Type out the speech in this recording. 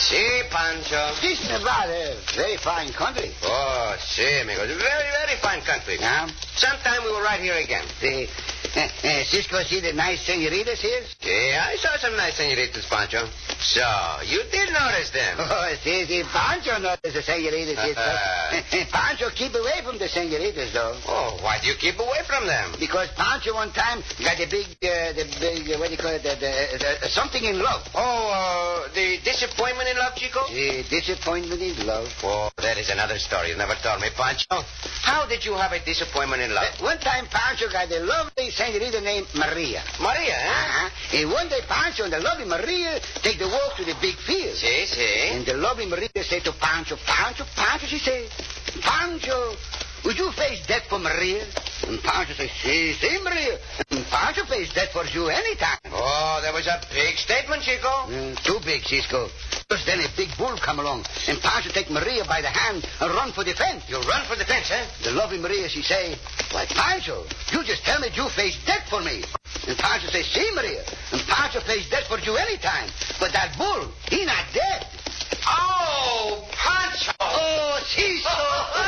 Si, Pancho. This Nevada, very fine country. Oh, si, amigos. Very, very fine country. Yeah? Sometime we will ride here again. Cisco, see the nice senoritas here? Yeah, I saw some nice senoritas, Pancho. So, you did notice them. Oh, see, Pancho noticed the senoritas here. Pancho, keep away from the senoritas, though. Oh, why do you keep away from them? Because Pancho one time got the big, what do you call it, something in love. Oh, the disappointment in love, Chico? The disappointment in love. Oh, that is another story you never told me, Pancho. How did you have a disappointment in love? One time Pancho got a lovely senorita named Maria. Maria, eh? Uh-huh. And one day Pancho and the lovely Maria take the walk to the big field. Si, si. And the lovely Maria said to Pancho, Pancho, she said, Pancho, would you face death for Maria? And Pancho said, si, Maria. And Pancho face death for you anytime. Oh, that was a big statement, Chico. Too big, Cisco. Just then a big bull come along, and Pancho take Maria by the hand and run for the fence. You run for the fence, eh? The lovely Maria, she say, why, Pancho, you just tell me you face death for me. And Pancho says, see, Maria, and Pancho face death for you anytime. But that bull, he